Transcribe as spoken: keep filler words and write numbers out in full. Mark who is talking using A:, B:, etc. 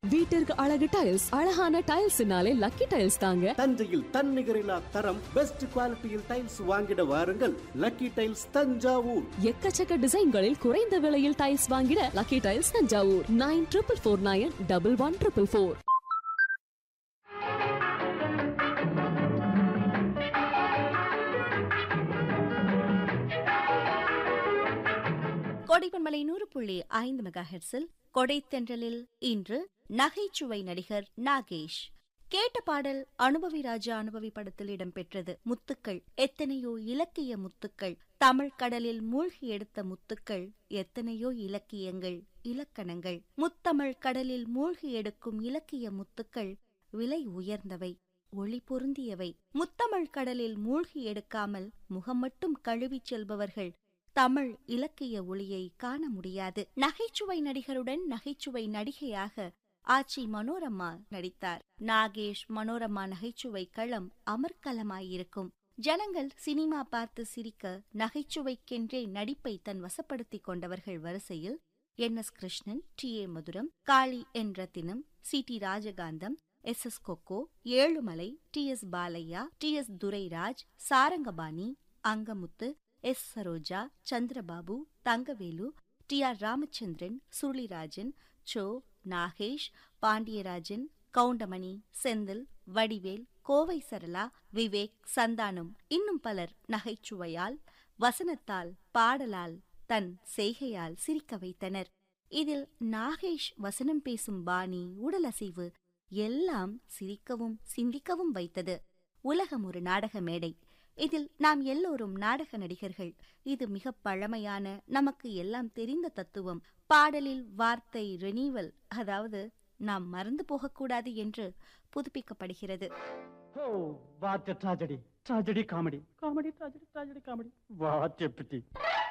A: வீட்டிற்கு அழகு டைல்ஸ், அழகான டைல்ஸ்னாலே லக்கி டைல்ஸ் தாங்க.
B: தஞ்சையில் தன்னிகரில்லா தரம், பெஸ்ட் குவாலிட்டியில் டைல்ஸ் வாங்கிட வாருங்கள். Lucky tiles Thanjavur.
A: எக்கச்சக்க டிசைன்களில் குறைந்த விலையில் டைல்ஸ் வாங்கிட lucky tiles Thanjavur. Nine triple four nine double one triple four.
C: கோடைப்பன்மலை நூறு புள்ளி ஐந்து மெகா ஹெர்ட்ஸில் கொடைத்தென்றலில் இன்று நகைச்சுவை நடிகர் நாகேஷ். கேட்ட பாடல் அனுபவி ராஜா அனுபவி படத்தில் இடம்பெற்றது. முத்துக்கள், எத்தனையோ இலக்கிய முத்துக்கள், தமிழ் கடலில் மூழ்கி எடுத்த முத்துக்கள், எத்தனையோ இலக்கியங்கள் இலக்கணங்கள். முத்தமிழ் கடலில் மூழ்கி எடுக்கும் இலக்கிய முத்துக்கள் விலை உயர்ந்தவை, ஒளி பொருந்தியவை. முத்தமிழ் கடலில் மூழ்கி எடுக்காமல் முகம் மட்டும் கழுவிச் செல்பவர்கள் தமிழ் இலக்கிய ஒளியை காண முடியாது. நகைச்சுவை நடிகருடன் நகைச்சுவை நடிகையாக ஆச்சி மனோரமா நடித்தார். நாகேஷ் மனோரமா நகைச்சுவை களம் அமர்க்கலமாயிருக்கும். ஜனங்கள் சினிமா பார்த்து சிரிக்க நகைச்சுவைக்கென்றே நடிப்பை தன் வசப்படுத்திக் கொண்டவர்கள் வரிசையில் என் எஸ் கிருஷ்ணன், டி ஏ மதுரம், காளி என் ரத்தினம், C D Rajakantham, S S kho kho, Ezhumalai, D S Balaiah, D S Durairaj, Sarangapani, Angamuthu, S Saroja, Chandrababu, Thangavelu, D R Ramachandran, Surulirajan, so, Nagesh, Pandiarajan, Goundamani, Senthil, Vadivel, Kovai Sarala, Vivek, Santhanam, இன்னும் பலர் நகைச்சுவையால், வசனத்தால், பாடலால், தன் செய்கையால் சிரிக்க வைத்தனர். இதில் நாகேஷ் வசனம் பேசும் பாணி, உடலசைவு எல்லாம் சிரிக்கவும் சிந்திக்கவும் வைத்தது. உலகம் ஒரு நாடக மேடை. இதில் நாம் எல்லோரும் நாடக நடிகர்கள். இது மிக பழமையான, நமக்கு எல்லாம் தெரிந்த தத்துவம். பாடலில் வார்த்தை ரெனிவல், அதாவது நாம் மறந்து போகக்கூடாது என்று புதுப்பிக்கப்படுகிறது.
D: Oh, what a tragedy. Tragedy comedy. Comedy, tragedy, tragedy, comedy. What a pity.